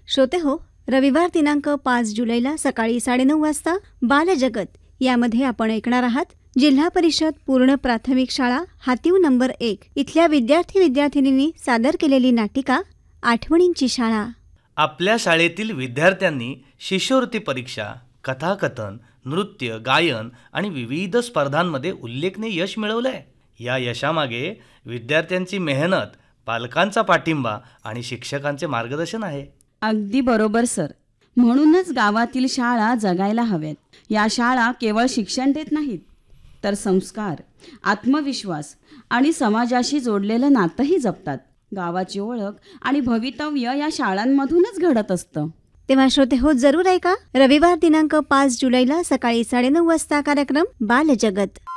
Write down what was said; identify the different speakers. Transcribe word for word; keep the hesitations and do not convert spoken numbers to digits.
Speaker 1: श्रोते हो, रविवार दिनांक पाच जुलैला सकाळी साडेनऊ वाजता बालजगत यामध्ये आपण ऐकणार आहात जिल्हा परिषद पूर्ण प्राथमिक शाळा हातीव नंबर एक इथल्या विद्यार्थी विद्यार्थिनींनी सादर केलेली नाटिका आठवणींची शाळा.
Speaker 2: आपल्या शाळेतील विद्यार्थ्यांनी शिष्यवृत्ती परीक्षा, कथाकथन, नृत्य, गायन आणि विविध स्पर्धांमध्ये उल्लेखनीय यश मिळवलंय. या यशामागे विद्यार्थ्यांची मेहनत, पालकांचा पाठिंबा आणि शिक्षकांचे मार्गदर्शन आहे.
Speaker 3: अगदी बरोबर सर. म्हणूनच गावातील शाळा जगायला हव्यात. या शाळा केवळ शिक्षण देत नाहीत, तर संस्कार, आत्मविश्वास आणि समाजाशी जोडलेलं नातंही जपतात. गावाची ओळख आणि भवितव्य या शाळांमधूनच घडत असतं.
Speaker 1: तेव्हा श्रोते हो, जरूर ऐका रविवार दिनांक पाच जुलैला सकाळी साडेनऊ वाजता कार्यक्रम बालजगत.